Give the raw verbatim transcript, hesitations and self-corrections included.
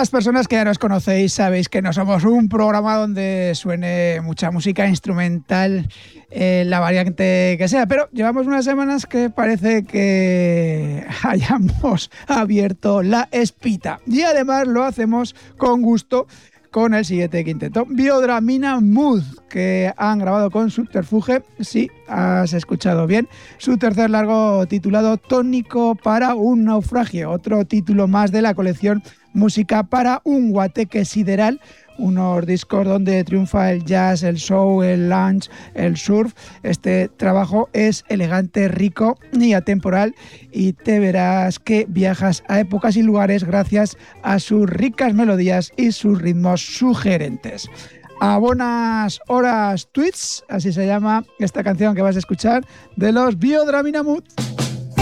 Las personas que ya nos conocéis sabéis que no somos un programa donde suene mucha música instrumental, eh, la variante que sea, pero llevamos unas semanas que parece que hayamos abierto la espita y además lo hacemos con gusto con el siguiente quinteto, Biodramina Mood, que han grabado con Subterfuge, sí, has escuchado bien, su tercer largo titulado Tónico para un naufragio, otro título más de la colección Música para un guateque sideral, unos discos donde triunfa el jazz, el soul, el lounge, el surf. Este trabajo es elegante, rico y atemporal y te verás que viajas a épocas y lugares gracias a sus ricas melodías y sus ritmos sugerentes. A buenas horas tweets, así se llama esta canción que vas a escuchar de los Biodramina Mood.